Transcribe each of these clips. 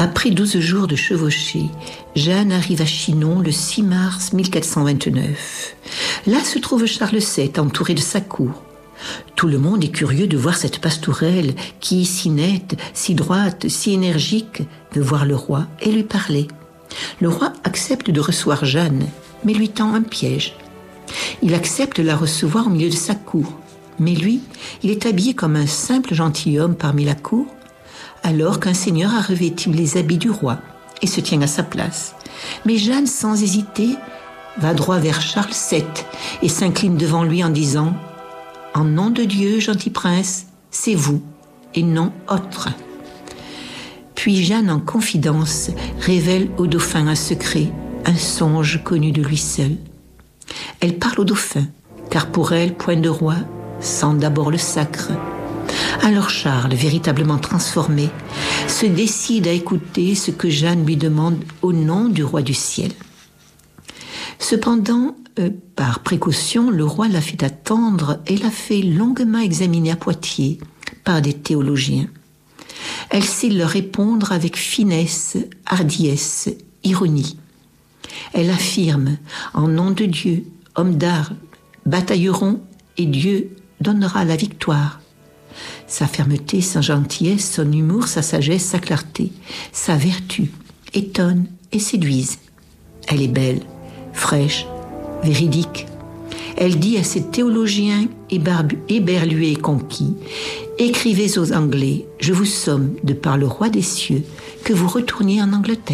Après 12 jours de chevauchée, Jeanne arrive à Chinon le 6 mars 1429. Là se trouve Charles VII, entouré de sa cour. Tout le monde est curieux de voir cette pastourelle qui, si nette, si droite, si énergique, veut voir le roi et lui parler. Le roi accepte de recevoir Jeanne, mais lui tend un piège. Il accepte de la recevoir au milieu de sa cour. Mais lui, il est habillé comme un simple gentilhomme parmi la cour, alors qu'un seigneur a revêtu les habits du roi et se tient à sa place. Mais Jeanne, sans hésiter, va droit vers Charles VII et s'incline devant lui en disant « En nom de Dieu, gentil prince, c'est vous et non autre ». Puis Jeanne, en confidence, révèle au dauphin un secret, un songe connu de lui seul. Elle parle au dauphin, car pour elle, point de roi, sans d'abord le sacre. Alors Charles, véritablement transformé, se décide à écouter ce que Jeanne lui demande au nom du roi du ciel. Cependant, par précaution, le roi l'a fait attendre et l'a fait longuement examiner à Poitiers par des théologiens. Elle sait leur répondre avec finesse, hardiesse, ironie. Elle affirme, en nom de Dieu, hommes d'art batailleront et Dieu donnera la victoire. Sa fermeté, sa gentillesse, son humour, sa sagesse, sa clarté, sa vertu étonnent et séduisent. Elle est belle, fraîche, véridique. Elle dit à ces théologiens éberlués et conquis « Écrivez aux Anglais, je vous somme, de par le roi des cieux, que vous retourniez en Angleterre. »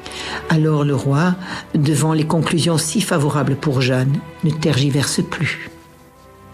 Alors le roi, devant les conclusions si favorables pour Jeanne, ne tergiverse plus.